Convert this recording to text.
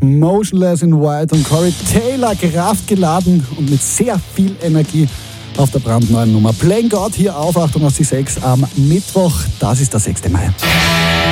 Motionless in White und Corey Taylor, kraftgeladen und mit sehr viel Energie auf der brandneuen Nummer. Playing God hier auf 88.6 am Mittwoch, das ist der 6. Mai.